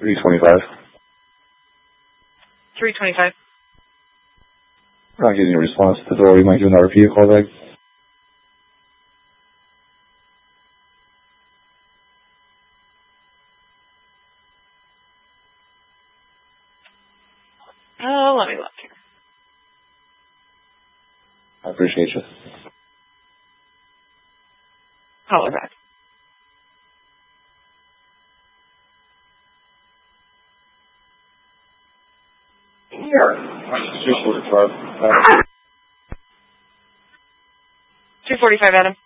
325. 325. Not getting a response to the door. You might do an RP call back. Oh, let me look here. I appreciate you. Call her back. Sure. 245. 245, Adam.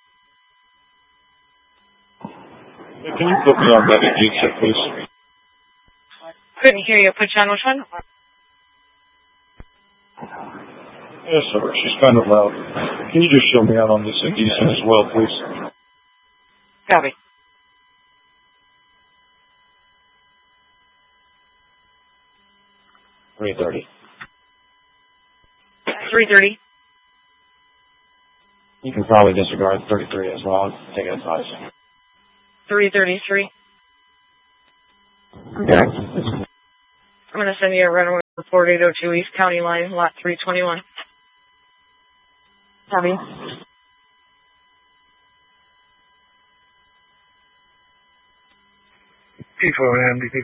Can you put me on that exit, please? Couldn't hear you. Put you on which one? Yes, sir. She's kind of loud. Can you just show me out on this decent as well, please? Copy. $330. 330. You can probably disregard 33 as well. Take it as size. 333. Okay. I'm going to send you a runaway report 802 East County Line, lot 321. Copy. P4 MDP.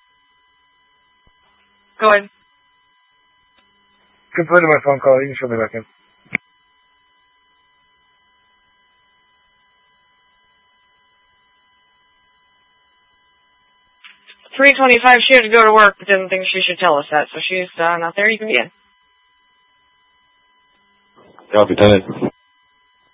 Go ahead. Completed my phone call. You can show me back in. 325, she had to go to work, but didn't think she should tell us that, so she's not there. You can be in. Copy, Lieutenant.